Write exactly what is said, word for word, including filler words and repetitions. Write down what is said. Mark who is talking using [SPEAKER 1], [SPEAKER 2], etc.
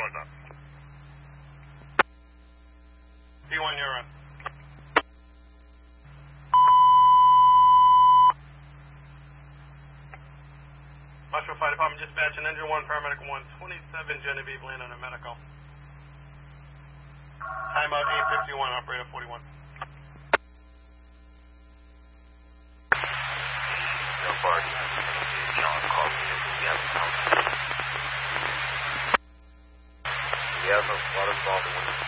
[SPEAKER 1] Roger.
[SPEAKER 2] P one, you're on. Marshall Fire Department dispatching engine one, paramedic one twenty-seven, Genevieve Lane on a medical. Timeout eight fifty-one, operator forty-one.
[SPEAKER 1] So far, John called me. We have a We have a lot of involvement with